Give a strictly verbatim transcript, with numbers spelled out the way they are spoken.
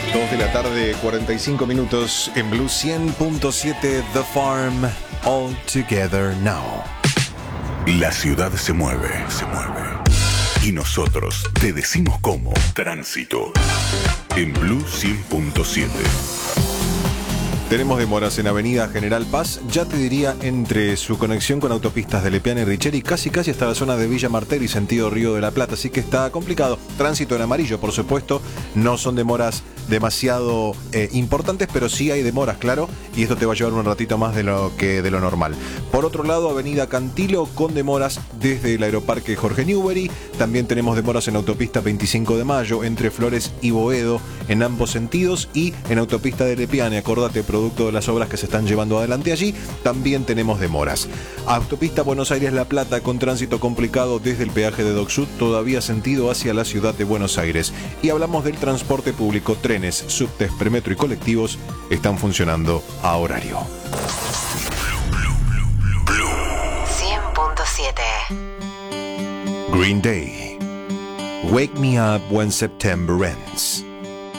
dos de la tarde, cuarenta y cinco minutos en Blue cien punto siete The Farm, All Together Now. La ciudad se mueve, se mueve. Y nosotros te decimos cómo. Tránsito. En Blue cien punto siete. Tenemos demoras en Avenida General Paz, ya te diría entre su conexión con autopistas de Lepiana y Richeri, casi casi hasta la zona de Villa Martelli, sentido Río de la Plata, así que está complicado. Tránsito en amarillo, por supuesto, no son demoras demasiado eh, importantes, pero sí hay demoras, claro, y esto te va a llevar un ratito más de lo que de lo normal. Por otro lado, Avenida Cantilo con demoras desde el Aeroparque Jorge Newbery, también tenemos demoras en autopista veinticinco de mayo, entre Flores y Boedo, en ambos sentidos, y en autopista de Lepiane, acordate, producto de las obras que se están llevando adelante allí, también tenemos demoras. Autopista Buenos Aires-La Plata con tránsito complicado desde el peaje de Dock Sud, todavía sentido hacia la ciudad de Buenos Aires. Y hablamos del transporte público, trenes, subtes, premetro y colectivos están funcionando a horario. cien punto siete. Green Day. Wake me up when September ends.